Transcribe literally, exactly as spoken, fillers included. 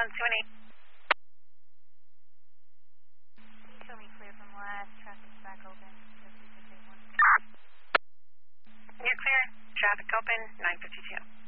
one, two one eight. Show me clear from last. Traffic's back open. You're clear. Traffic open, nine fifty-two.